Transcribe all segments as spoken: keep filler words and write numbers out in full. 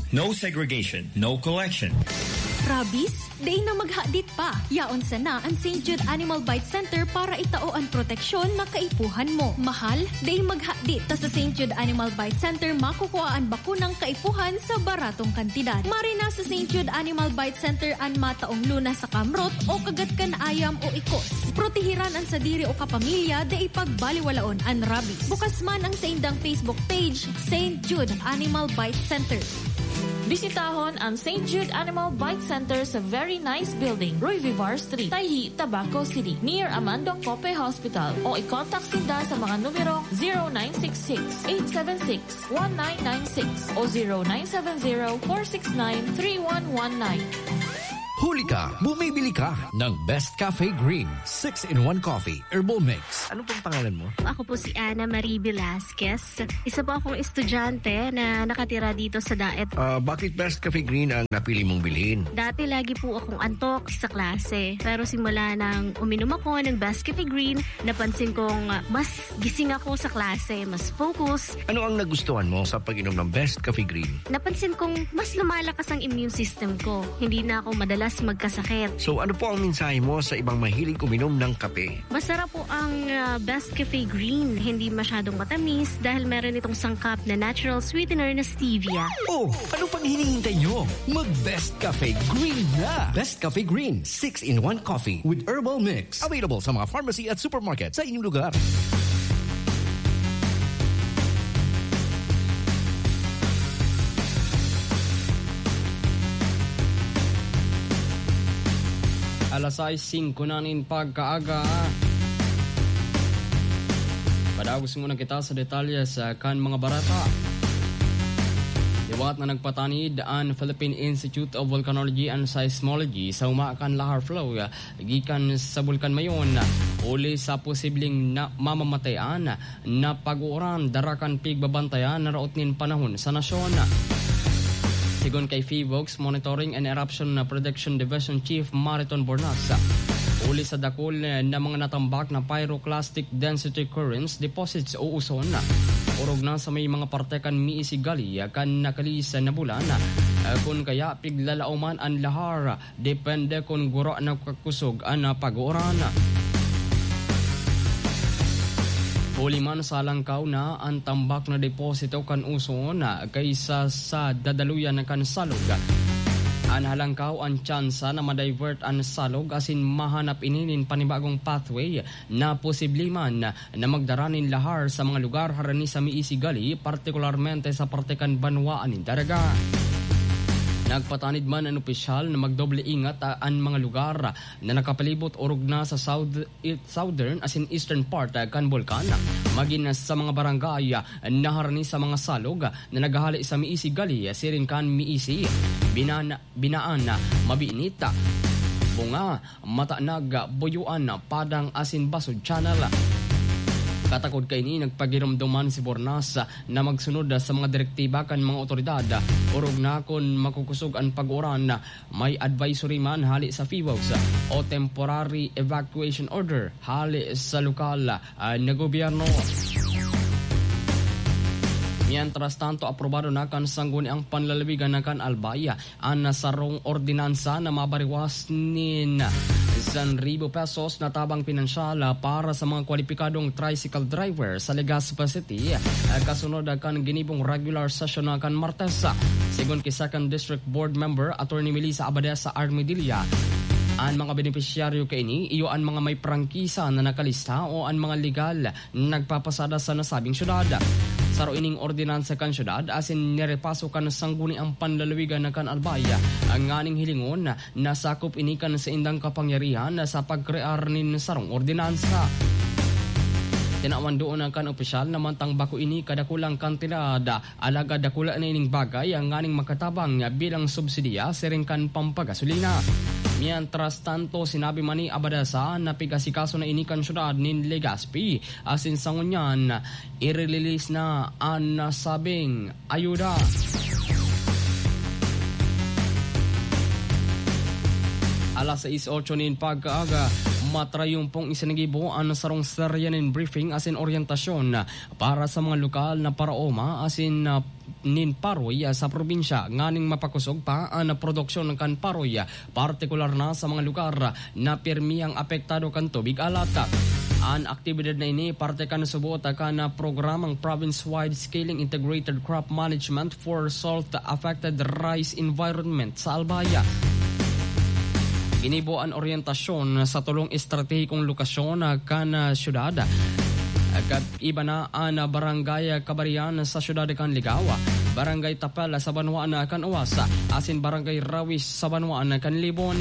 No segregation, no collection. Rabies? Day na maghadit pa. Yaon sana ang Saint Jude Animal Bite Center para itao ang proteksyon na kaipuhan mo. Mahal? Day maghadit. Ta sa Saint Jude Animal Bite Center makukuha ang bakunang kaipuhan sa baratong kantidad. Marina sa Saint Jude Animal Bite Center ang mataong luna sa kamrot o kagatkan ayam o ikos. Protehiran ang sadiri o kapamilya da ipagbaliwalaon ang rabies. Bukas man ang sa indang Facebook page, Saint Jude Animal Bite Center. Bisitahon ang Saint Jude Animal Bite Center sa very nice building, Roy Vivar Street, Tayhi, Tabaco City, near Amando Cope Hospital. O i-contact sinda sa mga numero zero nine six six, eight seven six, one nine nine six o zero nine seven zero, four six nine, three one one nine. Huli ka, bumibili ka ng Best Cafe Green six in one Coffee Herbal Mix. Ano pong pangalan mo? Ako po si Ana Marie Velasquez. Isa po akong estudyante na nakatira dito sa Daet. Uh, bakit Best Cafe Green ang napili mong bilhin? Dati lagi po akong antok sa klase. Pero simula nang uminom ako ng Best Cafe Green, napansin kong mas gising ako sa klase, mas focus. Ano ang nagustuhan mo sa pag-inom ng Best Cafe Green? Napansin kong mas lumalakas ang immune system ko. Hindi na ako madalas magkasakit. So ano po ang mensahe mo sa ibang mahilig uminom ng kape? Masarap po ang uh, Best Cafe Green. Hindi masyadong matamis dahil meron itong sangkap na natural sweetener na stevia. Oh, ano pang hinihintay nyo? Mag-Best Cafe Green na! Best Cafe Green six in one Coffee with Herbal Mix. Available sa mga pharmacy at supermarket sa inyong lugar. Alas ay singko na nin pagkaaga. Padagos muna kita sa detalye sa kan mga barata. Iwat na nagpatanid ang Philippine Institute of Volcanology and Seismology sa umaakan lahar flow gikan sa bulkan mayon uli sa posibleng na mamamatayan na pag-uuran darakan pigbabantayan na raot nin panahon sa nasyon. Sigon kay FIVOX Monitoring and Eruption Prediction Division Chief Mariton Bornas, uli sa dakol na mga natambak na pyroclastic density currents deposits o uson, urog na sa may mga partekan miisigali kan nakalisa na bulan, kung kaya piglalauman ang lahar, depende kung guro na kakusog ang pag-uuran. Huli man sa langkaw na ang tambak na deposito kan uson kaysa sa dadaluyan na kan salog. Ang halangkaw ang tsansa na ma-divert ang salog asin mahanap ininin panibagong pathway na posible man na magdaranin lahar sa mga lugar harani sa miisigali, partikularmente sa partekan banwaan ng daraga. Nagpatanid man ang opisyal na magdoble ingat ang mga lugar na nakapalibot orog na sa south, southern as in eastern part kan bulkan. Maging sa mga barangay na harani sa mga salog na naghahali sa miisi gali, sirin kan miisi, binana, binaan, mabinita, bunga, matanag, buyuan, padang asin basod channel. Katakod kay ni nagpagiramduman si Bornas na magsunod sa mga direktiba kan mga otoridad. Urog na kung makukusog ang pag-uran, may advisory man hali sa FIVOX o temporary evacuation order hali sa lokal uh, na gobyerno. Mientras tanto, aprobado na kan sangguni ang panlalawigan na kan Albaya ang nasarong ordinansa na mabariwas nin one thousand pesos na tabang pinansyal para sa mga kwalipikadong tricycle driver sa Legazpi City kasunod kan ginibong regular session na kan Martes. Sigon kay second District Board Member Attorney Melissa Abadesa sa Armidilla, ang mga benepisyaryo kay ini iyo ang mga may prangkisa na nakalista o ang mga legal na nagpapasada sa nasabing syudad. Saro ining ordinansa kan syudad asin nirepaso kan sangguni ang panlalawigan na kan Albaya ang nganing hilingon na nasakop ini kan sa indang kapangyarihan na sa pagkrear nin sarong ordinansa. Tinawan doon ang kan opisyal na mantang bako ini kadakulang kantinada alaga dakula na ining bagay ang nganing makatabang bilang subsidiya siring kan pampagasolina. Mientras tanto, sinabi man ni Abadasa na pigasikaso na inikan syudad nin Legazpi asin sa ngunyan, i-release na ang nasabing ayuda. Alas sais ocho nin pagkaaga, matrayumpong isinagibo ang sarong seryanin briefing as in orientasyon para sa mga lokal na paraoma as in uh, nin paroy sa probinsya nganing mapakusog pa ang produksyon ng kan paroy, partikular na sa mga lugar na pirmi ang apektado kan tubig alata. Ang aktibidad na ini parte kan subot ka na programang province-wide scaling integrated crop management for salt-affected rice environment sa Albaya. Ginibo ang orientasyon sa tulong estratehikong lokasyon kan syudad. Agad iba na ang barangay Kabarian sa syudad kan Ligawa, barangay Tapal sa Banwaan kan Uwasa, asin barangay Rawis sa Banwaan kan Libon.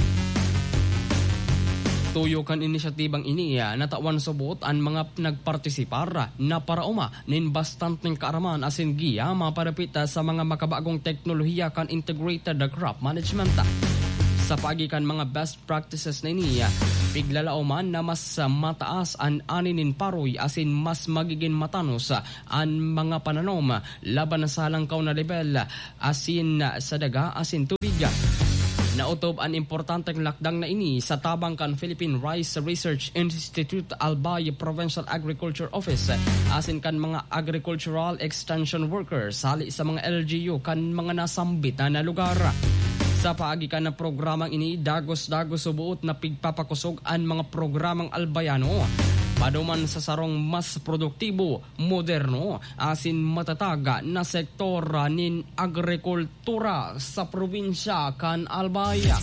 Tuyo kan inisyatibang ini natawan subot ang mga nagpartisipar na parauma nin bastanteng kaaraman asin giya mapadapit sa mga makabagong teknolohiya kan integrated crop management. Sa pagikan mga best practices na iniya, piglalauman na mas mataas ang aninin paroy asin mas magiging matanos ang mga pananom laban sa langkaw na level asin sa daga asin tubig. Nautob ang importanteng lakdang na ini sa tabang kan Philippine Rice Research Institute Albay Provincial Agriculture Office asin kan mga agricultural extension workers sali sa mga L G U kan mga nasambit na lugar. Sa paagikan na programang ini, dagos-dagos subuot na pigpapakusog ang mga programang albayano. Paduman sa sarong mas produktibo, moderno, asin matataga na sektor nin agrikultura sa probinsya kan Albaya.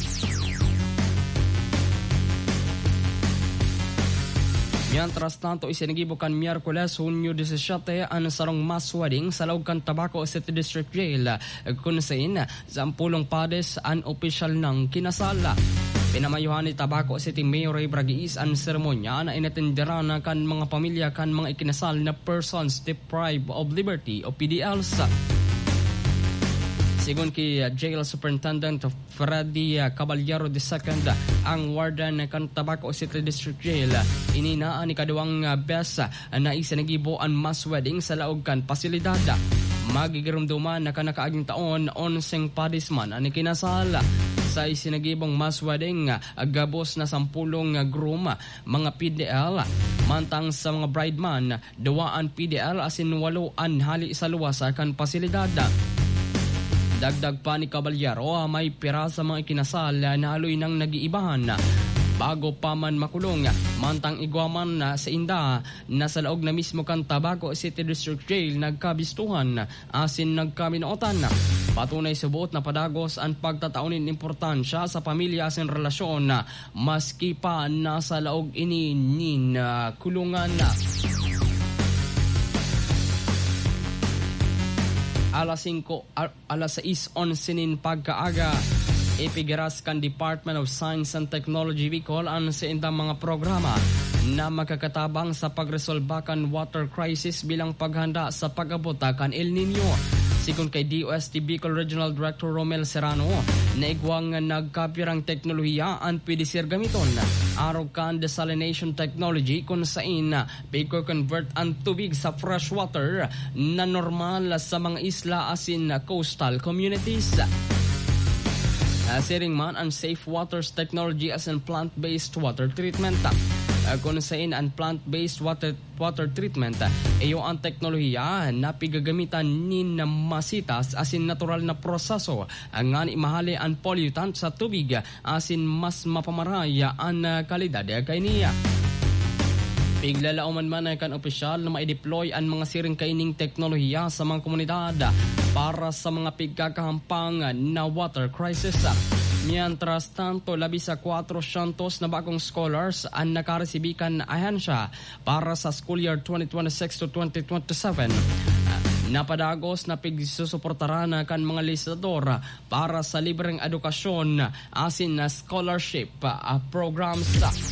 Mientras tanto, isinagibo kan Miyerkules, Hunyo disisiete, ang sarong mass wedding sa loob kan Tabaco City District Jail. Kung saan, sampulong pades ang opisyal ng kinasala. Pinamayuhan ni Tabaco City Mayor Ray Bragiis ang seremonya na inatenderan kan mga pamilya kan mga ikinasal na persons deprived of liberty o P D Ls. Sigon kay Jail Superintendent Freddy Caballero the second, ang warden kan Tabaco City District Jail, ininaan ni kaduwang bes na isinagibo ang mass wedding sa laog kan pasilidad. Magigirumduman na kanakaaging taon, onseng padisman ang ikinasal. Sa isinagibong mass wedding, gabos na sampulong groom, mga P D L, mantang sa mga brideman, duwaan P D L asin waluan hali sa luwas kan pasilidad. Dagdag pa ni Caballero, may pira sa mga ikinasal na aloy nang nag-iibahan bago pa man makulong. Mantang igwaman na sa inda na sa laog na mismo kan Tabaco City District Jail nagkabistuhan asin nagkaminootan. Patunay subuot na padagos ang pagtataunin importansya sa pamilya asin relasyon maski pa na sa laog ini nin uh, kulungan. Alas singko, alas sais nin pagkaaga, ipigiras kan Department of Science and Technology Bicol ang sa indang mga programa na makakatabang sa pagresolba kan water crisis bilang paghanda sa pag-abot kan El Nino. Sigon kay D O S T Bicol Regional Director Romel Serrano, naigwang nagkapirang teknolohiya ang pwede sir gamiton. Araw kan desalination technology kung saan pagko-convert ang tubig sa fresh water na normal sa mga isla asin coastal communities. Siring man ang safe waters technology as in plant-based water treatment. Uh, kung saan ang plant-based water, water treatment, iyo ang teknolohiya na pigagamitan ni na masitas asin natural na proseso ang nga imahali ang pollutant sa tubig asin mas mapamaraya ang uh, kalidad kay niya. Piglalauman man ay kan opisyal na ma-deploy ang mga siring kaining teknolohiya sa mga komunidad para sa mga pigkakahampang na water crisis. Mientras tanto, labi sa four hundred na bagong scholars ang nakaresibikan na ahensya para sa school year twenty twenty-six to twenty twenty-seven. Napadagos na pigsusuportaran kan mga lisador para sa libreng edukasyon asin na scholarship uh, programs.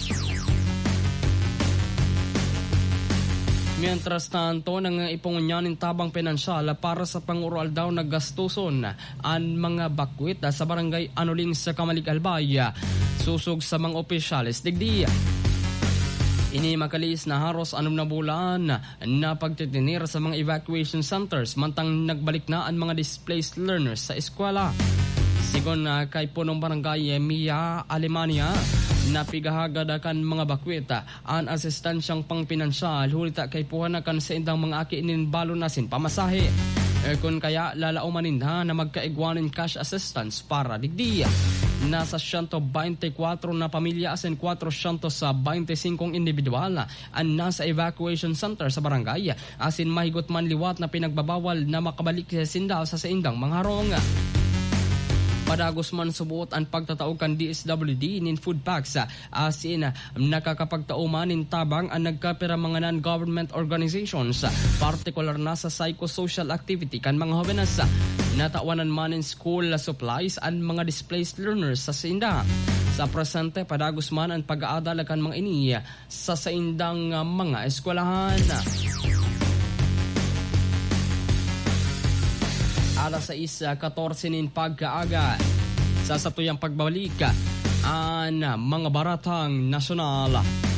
Mientras tanto, nang ipungunyanin tabang pinansyal para sa pangural daw na gastuson ang mga bakwit sa barangay Anuling sa Kamalig Albay, susog sa mga opisyalis digdi. Ini makalis na haros anom na bulan na pagtitinir sa mga evacuation centers mantang nagbalik na ang mga displaced learners sa eskwela. Sigon uh, kay punong barangay Mia Alemania na pigahagadakan mga bakwita an asistansyang pangpinansyal hulita kay puhanakan sa indang mga akinin balo nasin pamasahe. E kung kaya lalaumaninda na magkaigwanin cash assistance para digdiya. Nasa one hundred twenty-four na pamilya asin four hundred twenty-five individual ang nasa evacuation center sa barangay asin mahigot man liwat na pinagbabawal na makabalik sa sindaw sa saindang mga harong. Padagos man subuot ang pagtataog kan D S W D nin food packs asin nakakapagtauman nin tabang ang nagkapira mga non-government organizations partikular na sa psychosocial activity kan mga hovenas natawanan man in school supplies ang mga displaced learners sa sinda. Sa presente padagos man ang pag-aadal kan mga ini sa saindang mga eskwelahan. Alas sais fourteen nin pagkaaga sa satuyang pagbalik ang mga baratang nasyonal.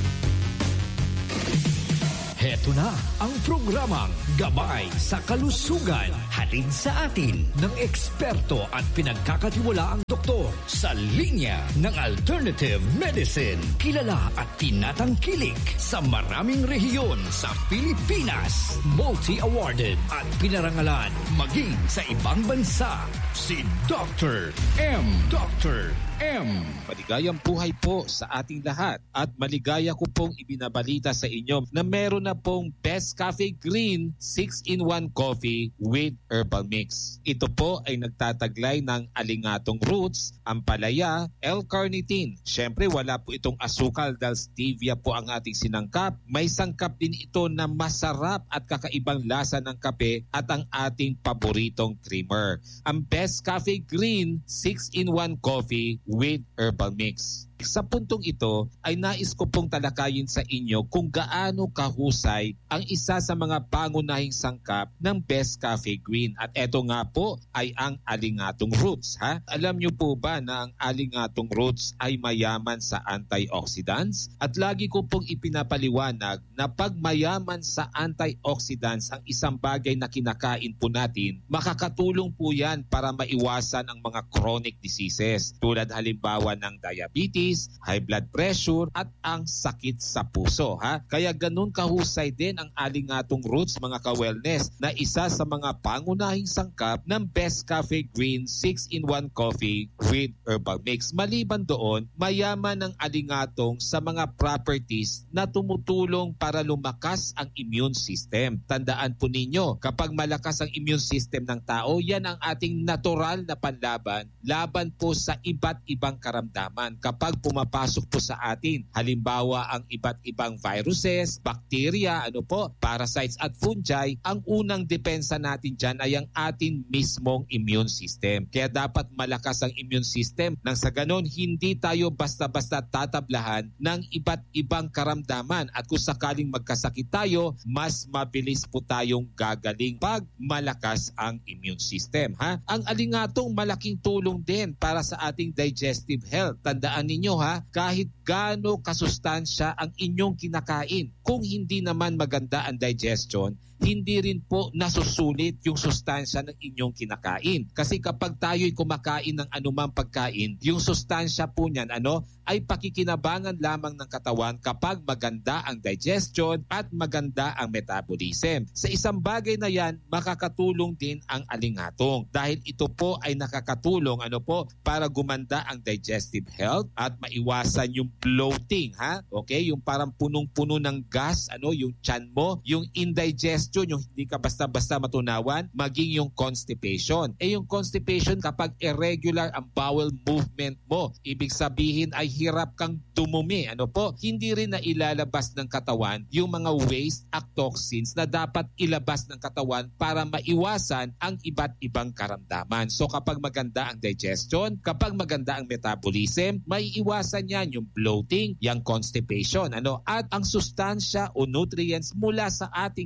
Heto na ang programang Gabay sa Kalusugan. Hatid sa atin ng eksperto at pinagkakatiwalaang doktor sa linya ng alternative medicine. Kilala at tinatangkilik sa maraming rehiyon sa Pilipinas. Multi-awarded at pinarangalan maging sa ibang bansa. Si Doctor M. Doctor M. Maligayang buhay po sa ating lahat at maligaya ko pong ibinabalita sa inyo na meron na pong Best Cafe Green six in one Coffee with Herbal Mix. Ito po ay nagtataglay ng alingatong roots, ampalaya, L-carnitine. Siyempre wala po itong asukal dahil stevia po ang ating sinangkap. May sangkap din ito na masarap at kakaibang lasa ng kape at ang ating paboritong creamer. Ang Best Cafe Green six in one Coffee with Herbal Mix. Sa puntong ito ay nais ko pong talakayin sa inyo kung gaano kahusay ang isa sa mga pangunahing sangkap ng Best Cafe Green. At eto nga po ay ang alingatong roots. Ha? Alam niyo po ba na ang alingatong roots ay mayaman sa antioxidants? At lagi ko pong ipinapaliwanag na pag mayaman sa antioxidants ang isang bagay na kinakain po natin, makakatulong po yan para maiwasan ang mga chronic diseases tulad halimbawa ng diabetes, high blood pressure at ang sakit sa puso. Ha? Kaya ganun kahusay din ang alingatong roots mga ka-wellness na isa sa mga pangunahing sangkap ng Best Cafe Green six in one Coffee with Herbal Mix. Maliban doon, mayaman ang alingatong sa mga properties na tumutulong para lumakas ang immune system. Tandaan po ninyo, kapag malakas ang immune system ng tao, yan ang ating natural na panlaban laban po sa iba't ibang karamdaman. Kapag pumapasok po sa atin, halimbawa ang iba't ibang viruses, bacteria, ano po, parasites at fungi, ang unang depensa natin dyan ay ang ating mismong immune system. Kaya dapat malakas ang immune system nang sa ganon hindi tayo basta-basta tatablahan ng iba't ibang karamdaman at kung sakaling magkasakit tayo, mas mabilis po tayong gagaling pag malakas ang immune system. Ha? Ang alingatong malaking tulong din para sa ating digestive health. Tandaan ninyo ha, kahit gaano kasustansya ang inyong kinakain, kung hindi naman maganda ang digestion, hindi rin po nasusulit yung sustansya ng inyong kinakain. Kasi kapag tayo'y kumakain ng anumang pagkain, yung sustansya po niyan ano, ay pakikinabangan lamang ng katawan kapag maganda ang digestion at maganda ang metabolism. Sa isang bagay na yan, makakatulong din ang alingatong dahil ito po ay nakakatulong ano po para gumanda ang digestive health at maiwasan yung bloating, ha? Okay, yung parang punong-puno ng gas, ano, yung tiyan mo, yung indigestion, yung hindi ka basta-basta matunawan, maging yung constipation. Eh yung constipation kapag irregular ang bowel movement mo, ibig sabihin ay hirap kang dumumi. Ano po? Hindi rin na ilalabas ng katawan yung mga waste at toxins na dapat ilabas ng katawan para maiwasan ang iba't ibang karamdaman. So kapag maganda ang digestion, kapag maganda ang metabolism, may iwasan yan yung bloating, yung constipation. Ano? At ang sustansya o nutrients mula sa ating kinakain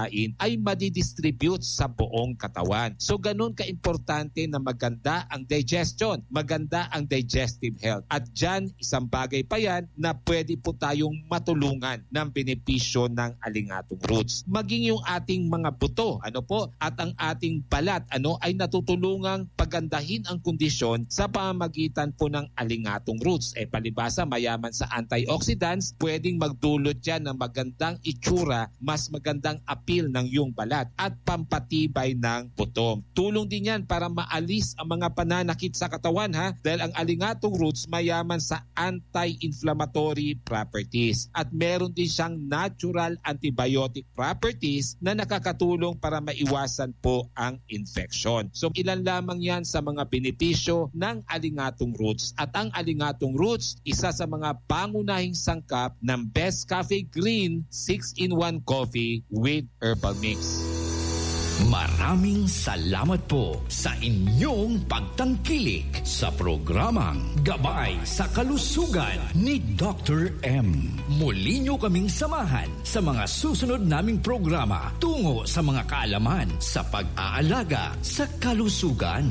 kinain ay madidistribute sa buong katawan. So ganun ka-importante na maganda ang digestion, maganda ang digestive health. At dyan, isang bagay pa yan na pwede po tayong matulungan ng benepisyo ng alingatong roots. Maging yung ating mga buto, ano po, at ang ating balat, ano, ay natutulungang pagandahin ang kondisyon sa pamamagitan po ng alingatong roots. Eh palibasa, mayaman sa antioxidants, pwedeng magdulot yan ng magandang itsura, mas magandang appeal ng iyong balat at pampatibay ng buto. Tulong din yan para maalis ang mga pananakit sa katawan, ha, dahil ang alingatong roots mayaman sa anti-inflammatory properties at meron din siyang natural antibiotic properties na nakakatulong para maiwasan po ang infection. So ilan lamang yan sa mga benepisyo ng alingatong roots. At ang alingatong roots, isa sa mga pangunahing sangkap ng Best Cafe Green six in one Coffee with Herbal Mix. Maraming salamat po sa inyong pagtangkilik sa programang Gabay sa Kalusugan ni Doctor M. Muli niyo kaming samahan sa mga susunod naming programa tungo sa mga kaalaman sa pag-aalaga sa kalusugan.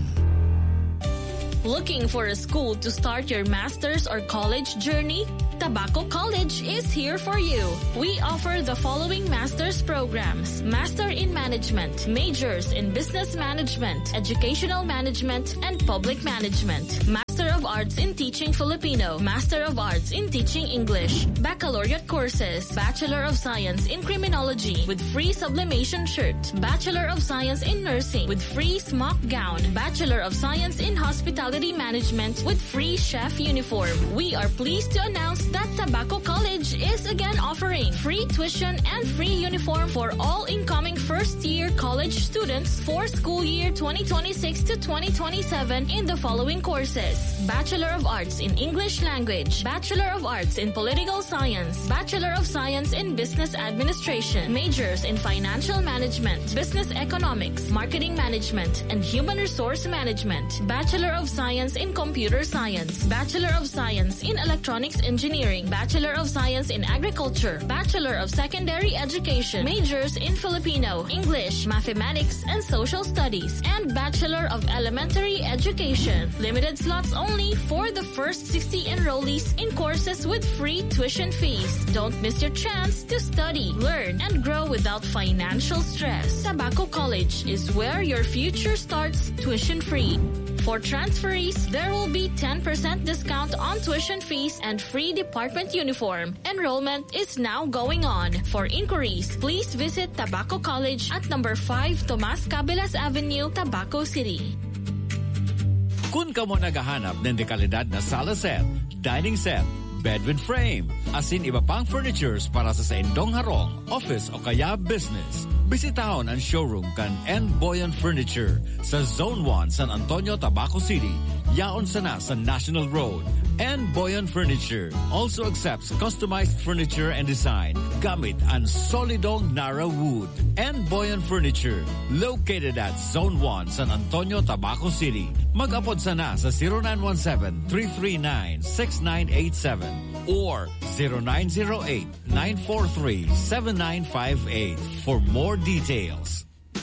Looking for a school to start your master's or college journey? Tabaco College is here for you. We offer the following master's programs: Master in Management, Majors in Business Management, Educational Management, and Public Management. Master of Arts in Teaching Filipino, Master of Arts in Teaching English, Baccalaureate courses, Bachelor of Science in Criminology with free sublimation shirt, Bachelor of Science in Nursing with free smock gown, Bachelor of Science in Hospitality Management with free chef uniform. We are pleased to announce that Tabaco College is again offering free tuition and free uniform for all incoming first-year college students for school year twenty twenty-six to twenty twenty-seven in the following courses: Bachelor of Arts in English Language, Bachelor of Arts in Political Science, Bachelor of Science in Business Administration, Majors in Financial Management, Business Economics, Marketing Management, and Human Resource Management, Bachelor of Science in Computer Science, Bachelor of Science in Electronics Engineering, Bachelor of Science in Agriculture, Bachelor of Secondary Education, Majors in Filipino, English, Mathematics, and Social Studies, and Bachelor of Elementary Education. Limited slots only for the first sixty enrollees in courses with free tuition fees. Don't miss your chance to study, learn, and grow without financial stress. Tabaco College is where your future starts tuition-free. For transferees, there will be ten percent discount on tuition fees and free department uniform. Enrollment is now going on. For inquiries, please visit Tabaco College at number five Tomas Cabelas Avenue, Tabaco City. Kung ka mo naghahanap ng dekalidad na sala set, dining set, bed with frame, asin iba pang furnitures para sa sa indong harong, office o kaya business, bisitahon ang showroom kan N. Boyan Furniture sa Zone one, San Antonio, Tabaco City. Yaon sana sa National Road. N. Boyan Furniture also accepts customized furniture and design gamit ang solidong Nara wood. N. Boyan Furniture, located at Zone one, San Antonio, Tabaco City. Mag-apod sana sa zero nine one seven, three three nine, six nine eight seven or zero nine zero eight, nine four three, seven nine five eight for more details.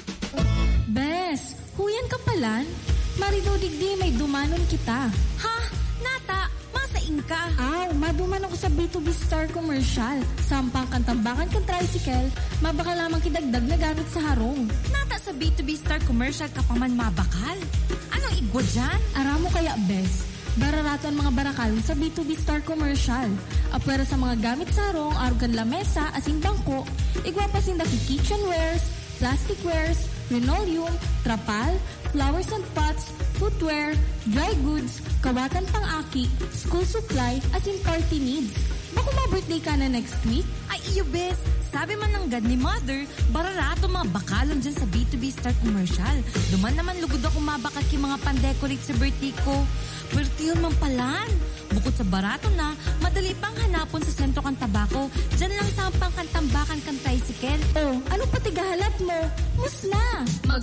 Bes, huyan ka palan? Marido digdi may dumanon kita. Ha? Nata, masaing ka. Aw, maduman ako sa B two B Star Commercial. Sampang kantambakan kan tricycle, mabaka lamang kidagdag na gamit sa harong. Nata sa B two B Star Commercial ka pa man mabakal? Anong igwa dyan? Aramo kaya, Bes. Bararato ang mga barakal sa B two B Star Commercial. Apwera sa mga gamit sa harong, arugan lamesa, asing bangko, igwa pa sindaki kitchenwares, plasticwares, linoleum, trapal, flowers and pots, footwear, dry goods, kawatan pang-aki, school supply, as in party needs. Baka ma-birthday ka na next week? Ay, iyo, Bes. Sabi man ng God ni Mother, bararato mga bakalan dyan sa B two B Star Commercial. Duman naman lugod ako mabakal ki mga pan-decorate sa birthday ko. Birthday yun man palan. Bukod sa barato na, madali pang hanapon sa sentro kan Tabaco. Dyan lang sampang kan tambakan kan tricycle. Oh, ano pati gahalap mo? Musla! Mag